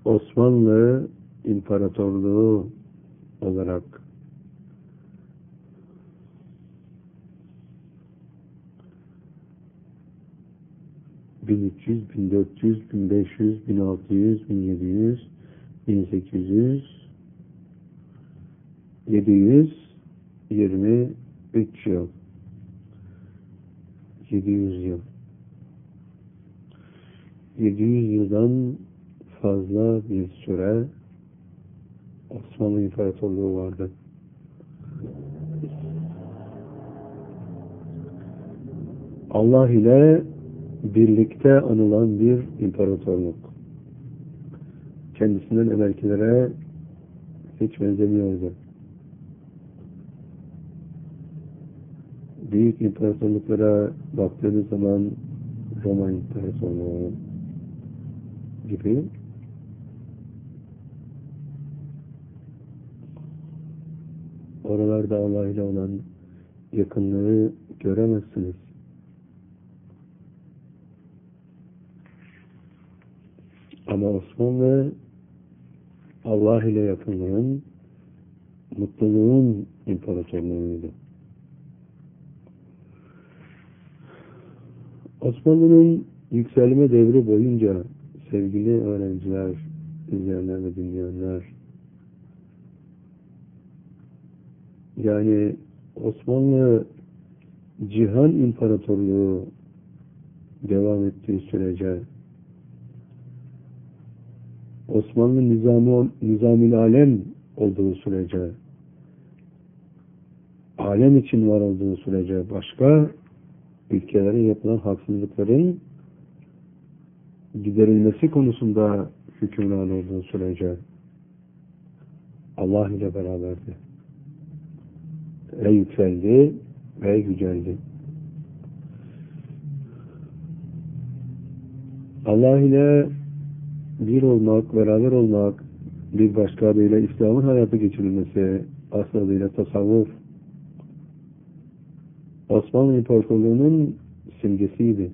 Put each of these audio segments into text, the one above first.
Osmanlı İmparatorluğu olarak 1300, 1400, 1500, 1600, 1700, 1800, 723 yıl. 700 yıl. 700 yıldan fazla bir süre Osmanlı İmparatorluğu vardı. Allah ile birlikte anılan bir imparatorluk. Kendisinden evvelkilere hiç benzemiyordu. Büyük imparatorluklara baktığınız zaman Roma İmparatorluğu gibi oralarda Allah ile olan yakınlığı göremezsiniz. Ama Osmanlı Allah ile yakınlığın, mutluluğun imparatorluğuydu. Osmanlı'nın yükselme devri boyunca sevgili öğrenciler, izleyenler ve dinleyenler, yani Osmanlı Cihan İmparatorluğu devam ettiği sürece, Osmanlı nizam-ül alem olduğu sürece, alem için var olduğu sürece, başka ülkelere yapılan haksızlıkların giderilmesi konusunda hükümran olduğu sürece Allah ile beraberdi. Ve yükseldi ve yüceldi. Allah ile bir olmak, beraber olmak, bir başka adıyla İslam'ın hayatı geçirilmesi, asıl adıyla tasavvuf, Osmanlı İmparatorluğu'nun simgesiydi.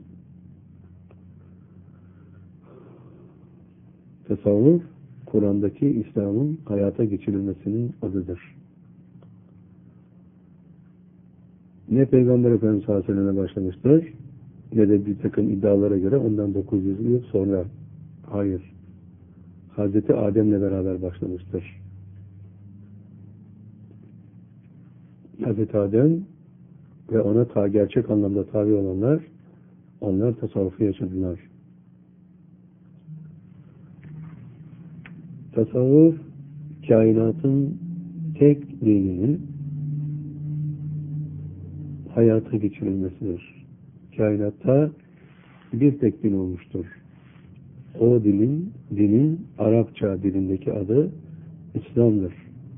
Tasavvuf, Kur'an'daki İslam'ın hayata geçirilmesinin adıdır. Ne Peygamber Efendimiz sallallahu aleyhi ve sellem'e başlamıştır, ne de bir takım iddialara göre ondan 900 yıl sonra. Hayır. Hazreti Adem'le beraber başlamıştır. Hazreti Adem ve ona gerçek anlamda tabi olanlar, onlar tasavvufu yaşadılar. Tasavvuf, kainatın tek dininin hayata geçirilmesidir. Kainatta bir tek din olmuştur. O dinin Arapça dilindeki adı İslam'dır.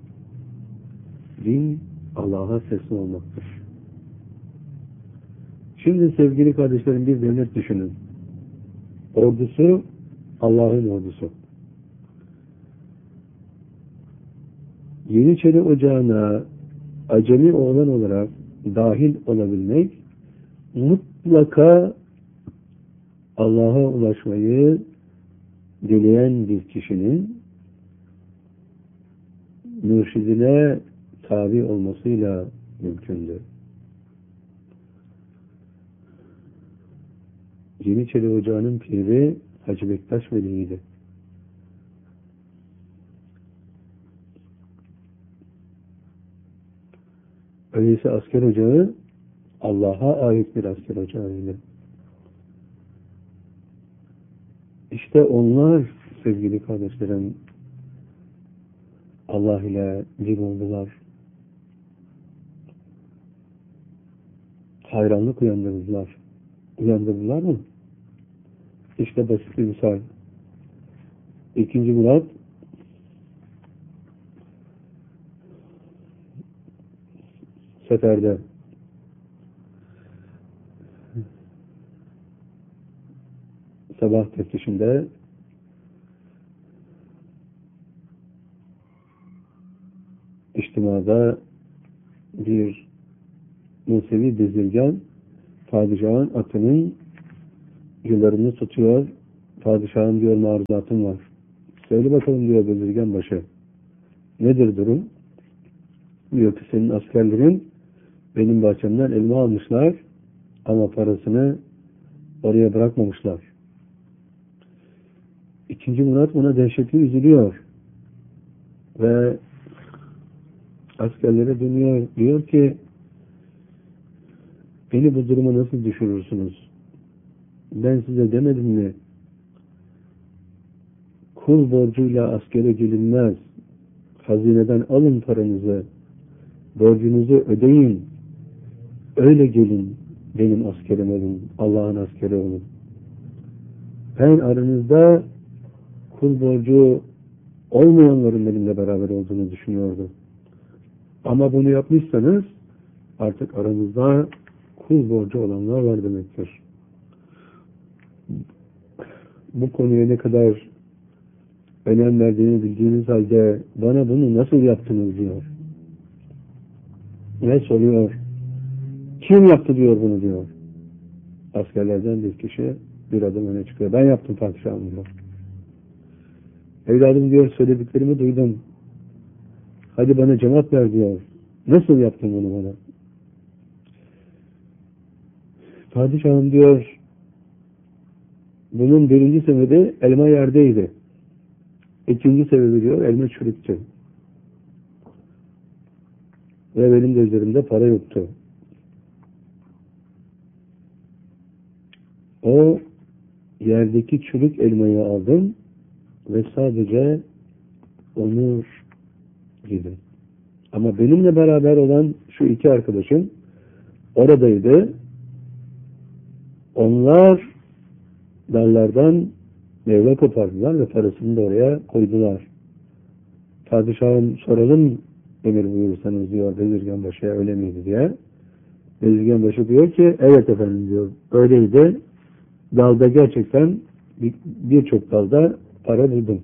Din, Allah'a teslim olmaktır. Şimdi sevgili kardeşlerim, bir devlet düşünün. Ordusu, Allah'ın ordusu. Yeniçeri Ocağı'na acemi oğlan olarak dahil olabilmek, mutlaka Allah'a ulaşmayı dileyen bir kişinin mürşidine tabi olmasıyla mümkündür. Yeniçeri Ocağı'nın piri Hacı Bektaş Veli'ydi. Öyleyse asker ocağı Allah'a ait bir asker ocağıydı. İşte onlar sevgili kardeşlerim Allah ile bir oldular. Hayranlık uyandırdılar. Uyandırdılar mı? İşte basit bir misal. 2. Murat seferde sabah teftişinde içtimada bir Musevi bezirgan padişahın atının yıllarını tutuyor. Padişahın diyor maruzatım var. Söyle bakalım diyor bezirgen başı. Nedir durum? Diyor ki senin askerlerin benim bahçemden elma almışlar ama parasını oraya bırakmamışlar. İkinci Murat buna dehşetli üzülüyor ve askerlere dönüyor, diyor ki beni bu duruma nasıl düşürürsünüz? Ben size demedim mi? Kul borcuyla askere gelinmez. Hazineden alın paranızı, borcunuzu ödeyin, öyle gelin, benim askerim olun, Allah'ın askeri olun. Ben aranızda kul borcu olmayanların benimle beraber olduğunu düşünüyordum. Ama bunu yapmışsanız artık aranızda kul borcu olanlar var demektir. Bu konuya ne kadar önem verdiğini bildiğiniz halde bana bunu nasıl yaptınız diyor. Ne soruyor? Kim yaptı diyor bunu diyor. Askerlerden bir kişi bir adım öne çıkıyor. Ben yaptım padişahım diyor. Evladım diyor söylediklerimi duydum. Hadi bana cevap ver diyor. Nasıl yaptın bunu bana? Padişahım diyor bunun birinci sebebi elma yerdeydi. İkinci sebebi diyor elma çürüktü. Ve benim de üzerimde para yoktu. O yerdeki çürük elmayı aldım ve sadece onu yedim. Ama benimle beraber olan şu iki arkadaşım oradaydı. Onlar dallardan meyve kopardılar ve parasını da oraya koydular. Padişahım soralım emir buyurursanız diyor bezirganbaşıya öyle miydi diye. Bezirganbaşı diyor ki evet efendim diyor. Öyleydi. Dalda gerçekten birçok dalda para buldum.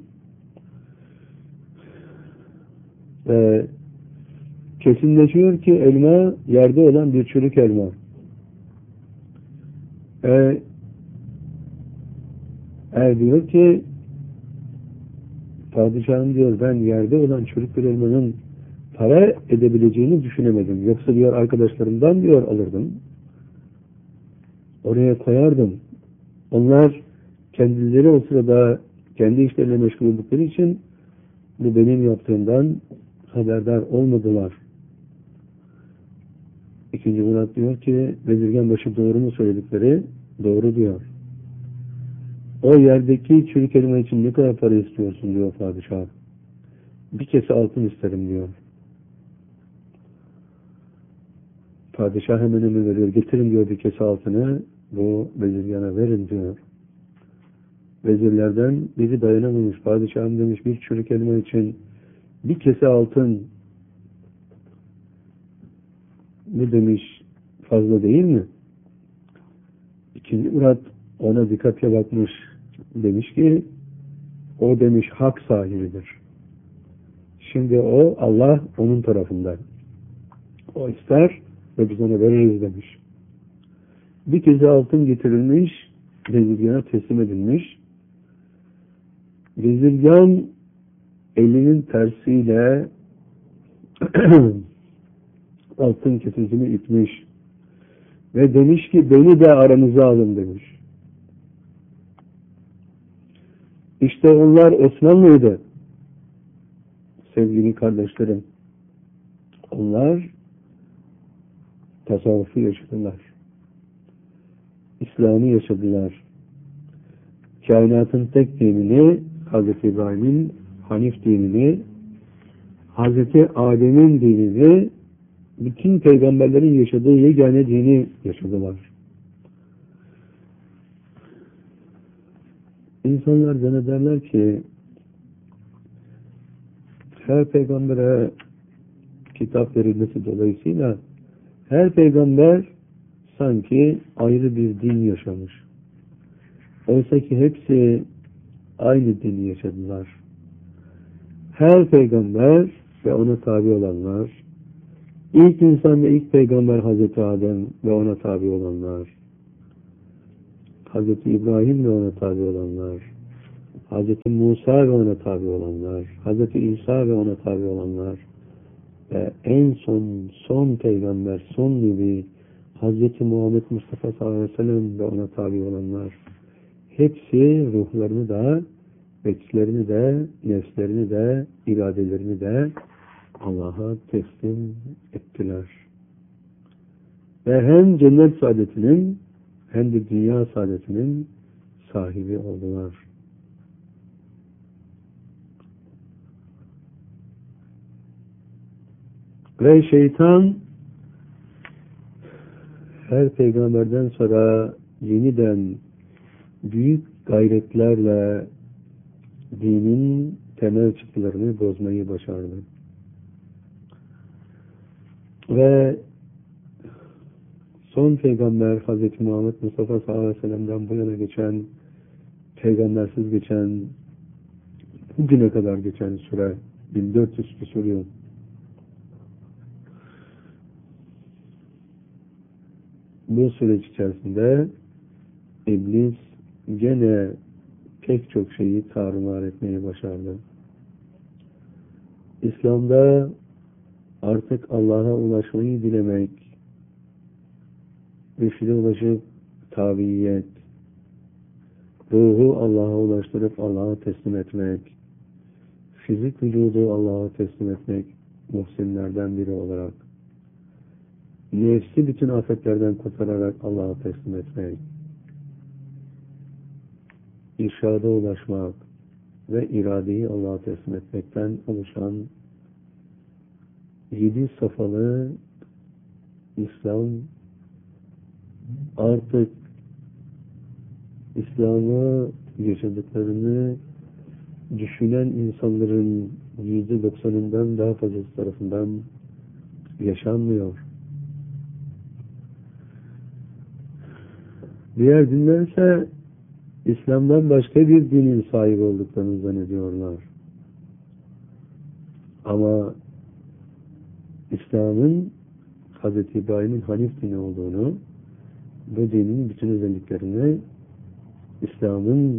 Kesinleşiyor ki elma yerde olan bir çürük elma. Diyor ki padişahım diyor ben yerde olan çürük bir elmanın para edebileceğini düşünemedim. Yoksa diyor arkadaşlarımdan diyor alırdım. Oraya koyardım. Onlar kendileri o sırada kendi işlerine meşgul oldukları için bu benim yaptığımdan haberdar olmadılar. İkinci Murat diyor ki bezirganbaşı doğru mu söyledikleri? Doğru diyor. O yerdeki çürük elma için ne kadar para istiyorsun diyor padişah. Bir kese altın isterim diyor. Padişah hemen emir veriyor. Getirin diyor bir kese altını. Bu vezirgana verin diyor. Vezirlerden biri dayanamamış. Padişahım demiş bir çürük elma için bir kese altın ne demiş fazla değil mi? İkinci Murat ona dikkatle bakmış. Demiş ki o demiş hak sahibidir. Şimdi o Allah onun tarafında. O ister ve biz ona veririz demiş. Bir kese altın getirilmiş, vezirgana teslim edilmiş. Vezirgan elinin tersiyle altın kesesini itmiş ve demiş ki beni de aranıza alın demiş. İşte onlar Osmanlıydı. Sevgili kardeşlerim. Onlar tasavvufu yaşadılar. İslam'ı yaşadılar. Kainatın tek dinini, Hazreti İbrahim'in Hanif dinini, Hazreti Adem'in dinini, bütün peygamberlerin yaşadığı yegane dini yaşadılar. İnsanlar zannederler ki her peygambere kitap verilmesi dolayısıyla her peygamber sanki ayrı bir din yaşamış. Oysa ki hepsi aynı dini yaşadılar. Her peygamber ve ona tabi olanlar, ilk insan ve ilk peygamber Hazreti Adem ve ona tabi olanlar, Hazreti İbrahim ve ona tabi olanlar, Hz. Musa ve ona tabi olanlar, Hz. İsa ve ona tabi olanlar ve en son peygamber, son nebi Hz. Muhammed Mustafa sallallahu aleyhi ve sellem ve ona tabi olanlar hepsi ruhlarını da, bekçilerini de, nefslerini de, iradelerini de Allah'a teslim ettiler. Ve hem cennet saadetinin hem de dünya saadetinin sahibi oldular. Ve şeytan her peygamberden sonra yeniden büyük gayretlerle dinin temel çıktılarını bozmayı başardı. Ve son peygamber Hz. Muhammed Mustafa sallallahu aleyhi ve sellem'den bu yana geçen, peygambersiz geçen, bugüne kadar geçen süre 1400 küsur yıl. Bu süreç içerisinde İblis gene pek çok şeyi tarumar etmeyi başardı. İslam'da artık Allah'a ulaşmayı dilemek, reşide ulaşıp tabiyet, ruhu Allah'a ulaştırıp Allah'a teslim etmek, fizik vücudu Allah'a teslim etmek muhsinlerden biri olarak, nefsi bütün afetlerden kurtararak Allah'a teslim etmek, irşada ulaşmak ve iradeyi Allah'a teslim etmekten oluşan 7 safhalı İslam artık İslam'ı yaşadıklarını düşünen insanların %90'ından daha fazlası tarafından yaşanmıyor. Diğer dinler ise İslam'dan başka bir dinin sahibi olduklarını zannediyorlar. Ama İslam'ın Hz. İbrahim'in Hanif dini olduğunu, bu dinin bütün özelliklerini İslam'ın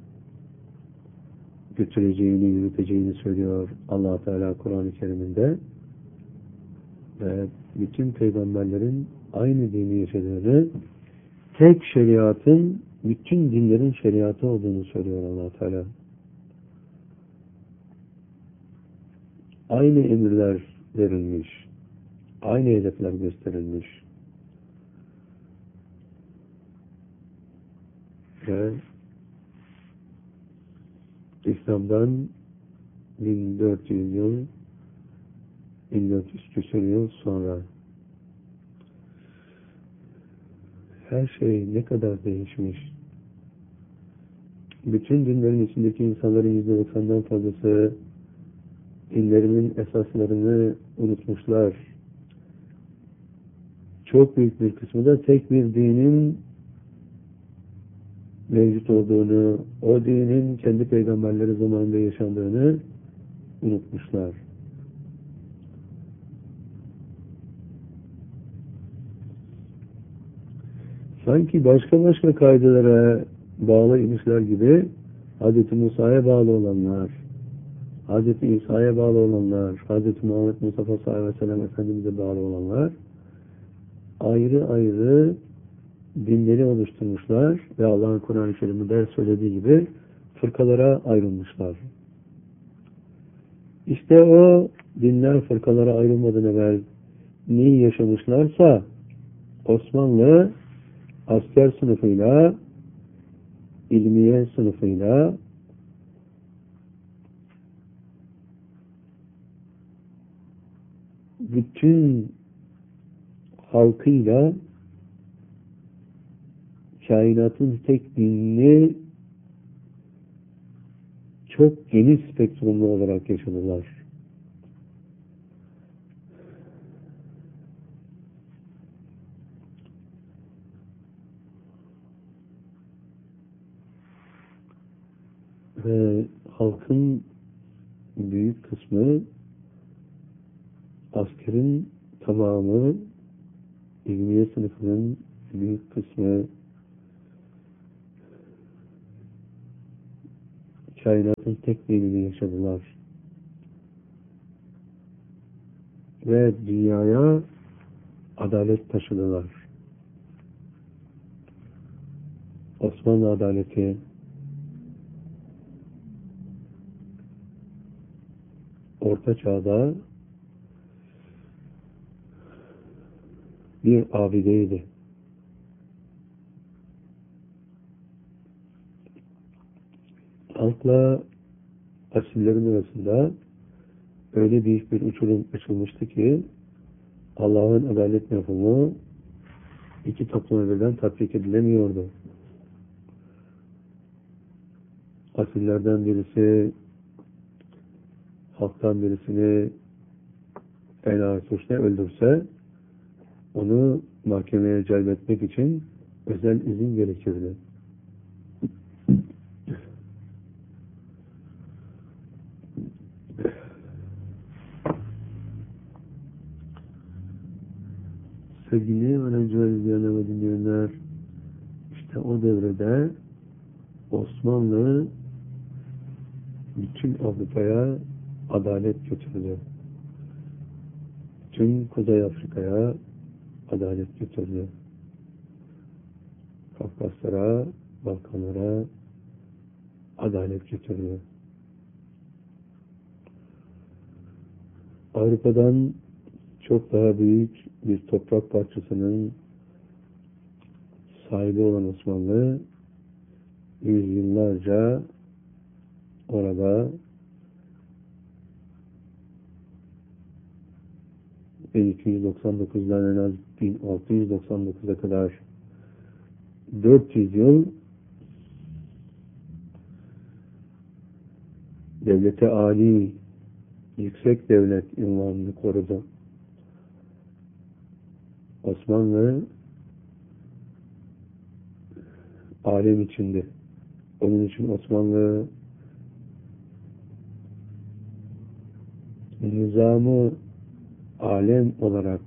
götüreceğini, yürüteceğini söylüyor Allah Teala Kur'an-ı Kerim'inde ve bütün peygamberlerin aynı dini yaşadığını, tek şeriatın bütün dinlerin şeriatı olduğunu söylüyor Allah Teala. Aynı emirler verilmiş, aynı hedefler gösterilmiş ve İslam'dan 1400 yıl, 1400 küsur yıl sonra her şey ne kadar değişmiş. Bütün dinlerin içindeki insanların %90'dan fazlası dinlerinin esaslarını unutmuşlar. Çok büyük bir kısmı da tek bir dinin mevcut olduğunu, o dinin kendi peygamberleri zamanında yaşandığını unutmuşlar. Sanki başka kaidelere bağlı imişler gibi Hz. Musa'ya bağlı olanlar, Hz. İsa'ya bağlı olanlar, Hz. Muhammed Mustafa sallallahu aleyhi ve sellem Efendimiz'e bağlı olanlar ayrı ayrı dinleri oluşturmuşlar ve Allah'ın Kur'an-ı Kerim'de söylediği gibi fırkalara ayrılmışlar. İşte o dinler fırkalara ayrılmadan evvel neyi yaşamışlarsa Osmanlı asker sınıfıyla, ilmiye sınıfıyla bütün halkıyla kainatın tek dinini çok geniş spektrumlu olarak yaşadılar. Ve halkın büyük kısmı, askerin tamamı, ilmiye sınıfının büyük kısmı kainatın tek dinini yaşadılar. Ve dünyaya adalet taşıdılar. Osmanlı adaleti, Orta Çağ'da bir abideydi. Halkla asillerin arasında öyle büyük bir uçurum açılmıştı ki Allah'ın adalet mefhumu iki topluma birden tatbik edilemiyordu. Asillerden birisi halktan birisini en ağır suçla öldürse onu mahkemeye celbetmek için özel izin gerekirdi. Sevgili öğrenciler, izleyenler ve dinleyenler, işte o devrede Osmanlı bütün Avrupa'ya adalet götürdü. Tüm Kuzey Afrika'ya adalet götürdü. Kafkaslara, Balkanlara adalet götürdü. Avrupa'dan çok daha büyük bir toprak parçasının sahibi olan Osmanlı yüzyıllarca orada 1299'dan en az 1699'a kadar 400 yıl devlete âli yüksek devlet unvanını korudu. Osmanlı alem içinde. Onun için Osmanlı nizamı alem olarak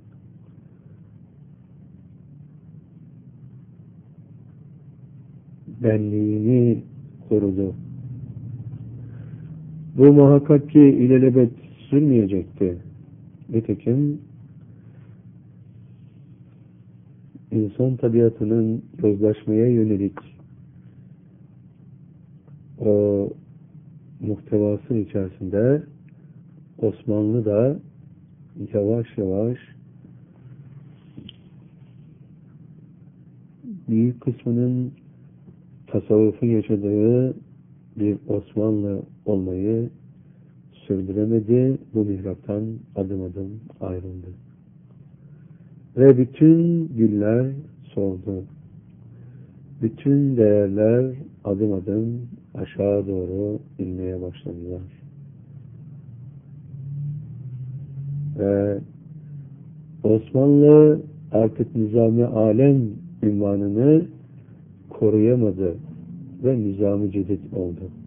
benliğini korudu. Bu muhakkak ki ilelebet sürmeyecekti. Nitekim insan tabiatının yozlaşmaya yönelik o muhtevasının içerisinde Osmanlı da yavaş yavaş büyük kısmının tasavvufu yaşadığı bir Osmanlı olmayı sürdüremedi. Bu mihraptan adım adım ayrıldı. Ve bütün güller soldu. Bütün değerler adım adım aşağı doğru inmeye başladılar. Ve Osmanlı artık nizam-ı alem ünvanını koruyamadı ve nizam-ı cedid oldu.